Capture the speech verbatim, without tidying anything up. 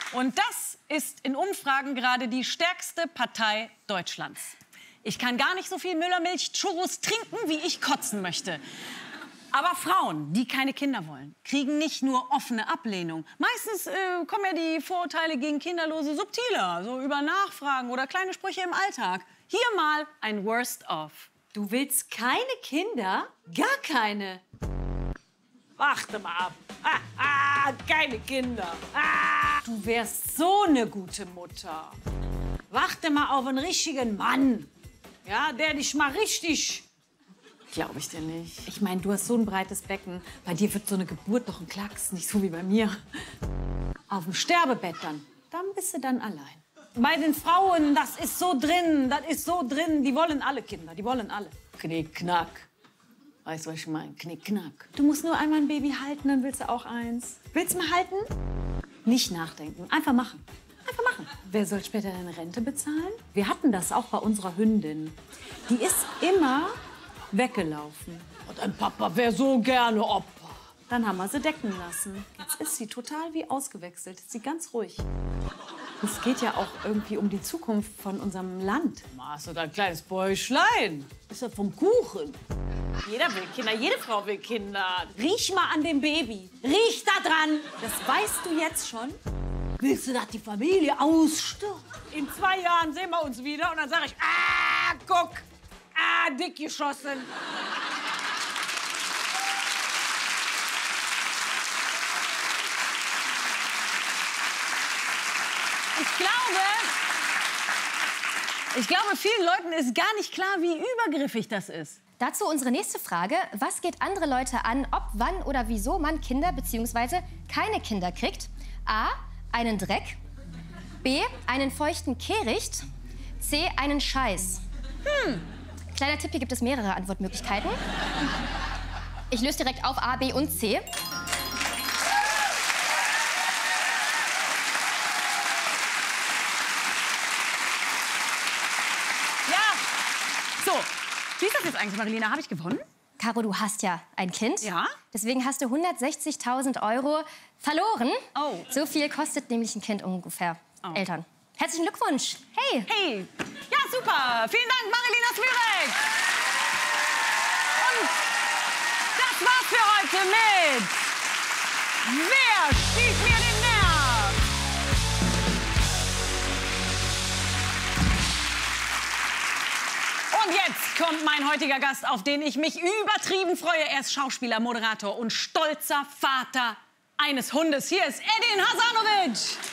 Und das ist in Umfragen gerade die stärkste Partei Deutschlands. Ich kann gar nicht so viel Müllermilch-Churros trinken, wie ich kotzen möchte. Aber Frauen, die keine Kinder wollen, kriegen nicht nur offene Ablehnung. Meistens äh, kommen ja die Vorurteile gegen Kinderlose subtiler, so über Nachfragen oder kleine Sprüche im Alltag. Hier mal ein Worst-of. Du willst keine Kinder? Gar keine. Warte mal ab. Ah, ah, keine Kinder. Ah. Du wärst so eine gute Mutter. Warte mal auf einen richtigen Mann. Ja, der dich mal richtig... Glaube ich dir nicht. Ich meine, du hast so ein breites Becken. Bei dir wird so eine Geburt doch ein Klacks, nicht so wie bei mir. Auf dem Sterbebett dann. Dann bist du dann allein. Bei den Frauen, das ist so drin, das ist so drin. Die wollen alle Kinder, die wollen alle. Knick, knack. Weißt du, was ich meine? Knick, knack. Du musst nur einmal ein Baby halten, dann willst du auch eins. Willst du mal halten? Nicht nachdenken, einfach machen. Einfach machen. Wer soll später deine Rente bezahlen? Wir hatten das auch bei unserer Hündin. Die ist immer weggelaufen. Und dein Papa wäre so gerne Opa. Dann haben wir sie decken lassen. Jetzt ist sie total wie ausgewechselt. Ist sie ganz ruhig. Es geht ja auch irgendwie um die Zukunft von unserem Land. Hast du dein kleines Bäuchlein? Ist das vom Kuchen? Jeder will Kinder, jede Frau will Kinder. Riech mal an dem Baby. Riech da dran. Das weißt du jetzt schon. Willst du, dass die Familie ausstirbt? In zwei Jahren sehen wir uns wieder und dann sage ich, ah, guck, ah, dick geschossen. Ich glaube, ich glaube, vielen Leuten ist gar nicht klar, wie übergriffig das ist. Dazu unsere nächste Frage. Was geht andere Leute an, ob, wann oder wieso man Kinder bzw. keine Kinder kriegt? A. Einen Dreck. B. Einen feuchten Kehricht. C. Einen Scheiß. Hm. Kleiner Tipp, hier gibt es mehrere Antwortmöglichkeiten. Ich löse direkt auf A, B und C. So, wie ist das jetzt eigentlich, Marilena? Habe ich gewonnen? Caro, du hast ja ein Kind. Ja. Deswegen hast du hundertsechzigtausend Euro verloren. Oh. So viel kostet nämlich ein Kind ungefähr. Oh. Eltern. Herzlichen Glückwunsch. Hey. Hey. Ja, super. Vielen Dank, Marilena Smirek. Und das war's für heute mit Wer stiehlt mir den Nerv? Und jetzt kommt mein heutiger Gast, auf den ich mich übertrieben freue. Er ist Schauspieler, Moderator und stolzer Vater eines Hundes. Hier ist Edin Hasanovic.